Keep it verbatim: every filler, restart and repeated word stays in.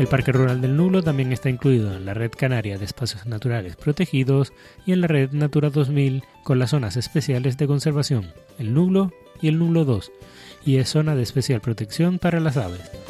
El Parque Rural del Nublo también está incluido en la Red Canaria de Espacios Naturales Protegidos y en la Red Natura dos mil con las zonas especiales de conservación, el Nublo y el Nublo dos, y es zona de especial protección para las aves.